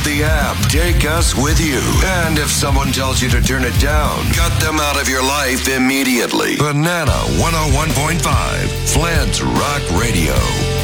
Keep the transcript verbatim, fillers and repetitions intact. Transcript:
the app. Take us with you. And if someone tells you to turn it down, cut them out of your life immediately. Banana one oh one point five, Flint's Rock Radio.